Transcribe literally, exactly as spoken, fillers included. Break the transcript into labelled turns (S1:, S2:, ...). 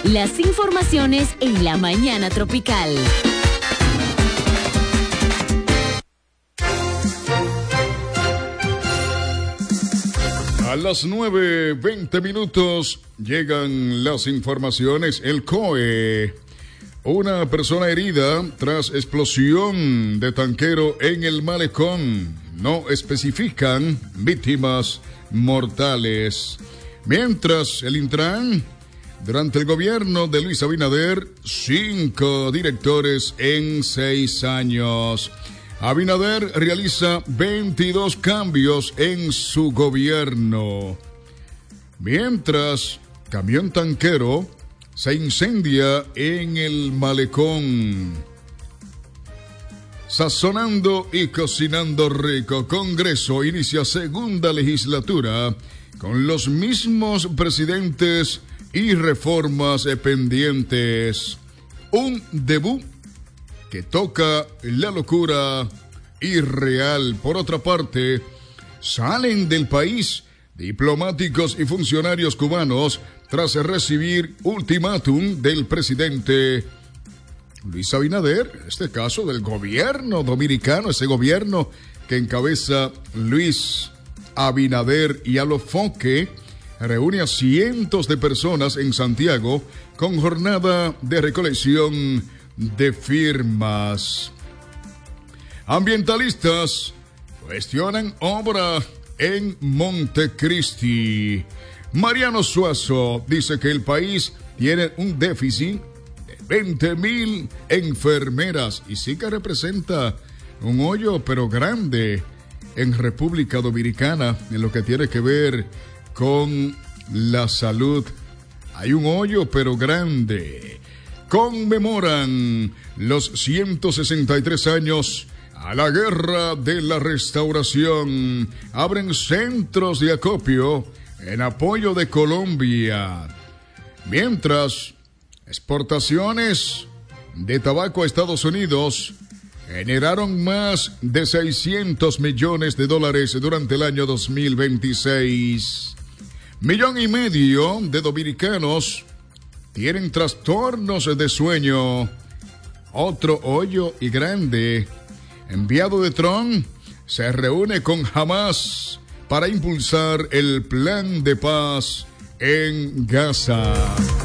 S1: Las informaciones en la mañana tropical.
S2: A las nueve veinte minutos llegan las informaciones. El C O E. Una persona herida tras explosión de tanquero en el malecón. No especifican víctimas mortales. Mientras el Intran, durante el gobierno de Luis Abinader, cinco directores en seis años. Abinader realiza veintidós cambios en su gobierno. Mientras, camión tanquero se incendia en el malecón. Sazonando y cocinando rico, Congreso inicia segunda legislatura con los mismos presidentes y reformas pendientes. Un debut que toca la locura irreal. Por otra parte, salen del país diplomáticos y funcionarios cubanos tras recibir ultimátum del presidente Luis Abinader, en este caso del gobierno dominicano, ese gobierno que encabeza Luis Abinader y Alofoque, reúne a cientos de personas en Santiago con jornada de recolección de firmas. Ambientalistas cuestionan obra en Montecristi. Mariano Suazo dice que el país tiene un déficit de veinte mil enfermeras y sí que representa un hoyo pero grande en República Dominicana en lo que tiene que ver con la salud. Hay un hoyo pero grande. Conmemoran los ciento sesenta y tres años a la Guerra de la Restauración. Abren centros de acopio en apoyo de Colombia. Mientras, exportaciones de tabaco a Estados Unidos generaron más de seiscientos millones de dólares durante el año dos mil veintiséis. Millón y medio de dominicanos tienen trastornos de sueño. Otro hoyo y grande. Enviado de Trump se reúne con Hamas para impulsar el plan de paz en Gaza.